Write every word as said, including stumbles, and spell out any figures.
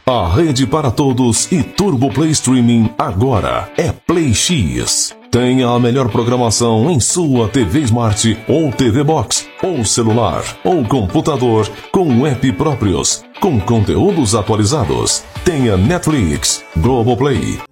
A rede para todos e Turbo Play Streaming agora é Play X. Tenha a melhor programação em sua T V Smart ou T V Box, ou celular, ou computador com app próprios, com conteúdos atualizados. Tenha Netflix, Globoplay,